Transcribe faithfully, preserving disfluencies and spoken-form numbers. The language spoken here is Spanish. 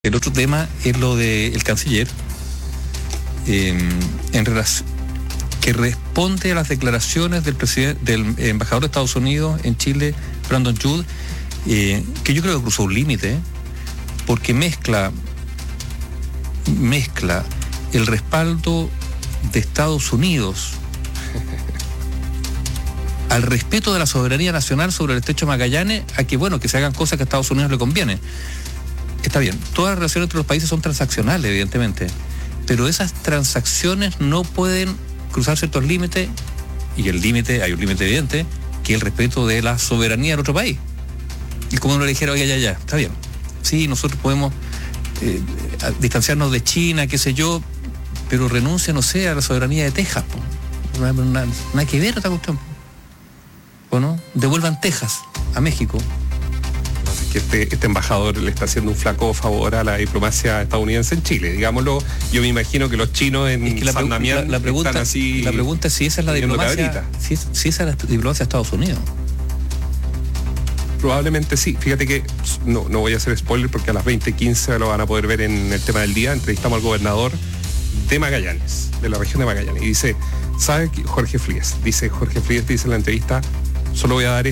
El otro tema es lo del canciller, eh, en relación, que responde a las declaraciones del presidente, del embajador de Estados Unidos en Chile, Brandon Judd, eh, que yo creo que cruzó un límite, porque mezcla, mezcla el respaldo de Estados Unidos al respeto de la soberanía nacional sobre el estrecho de Magallanes, a que bueno, que se hagan cosas que a Estados Unidos le conviene. Está bien, todas las relaciones entre los países son transaccionales, evidentemente, pero esas transacciones no pueden cruzar ciertos límites, y el límite, hay un límite evidente, que es el respeto de la soberanía del otro país. Y como uno le dijera, oye, ya, ya, está bien, sí, nosotros podemos eh, distanciarnos de China, qué sé yo, pero renuncia, no sé, a la soberanía de Texas, po. Nada, nada, nada que ver esta cuestión, ¿o no? Devuelvan Texas a México. Que este, este embajador le está haciendo un flaco favor a la diplomacia estadounidense en Chile, digámoslo. Yo me imagino que los chinos en es que la, San Damián la, la pregunta, están así. La pregunta es si esa es la diplomacia, si, es, si esa es la diplomacia de Estados Unidos. Probablemente sí. Fíjate que no, no voy a hacer spoiler porque a las veinte quince lo van a poder ver en el tema del día. Entrevistamos al gobernador de Magallanes, de la región de Magallanes, y dice, ¿sabe qué? Jorge Frías, dice Jorge Frías, dice en la entrevista, solo voy a dar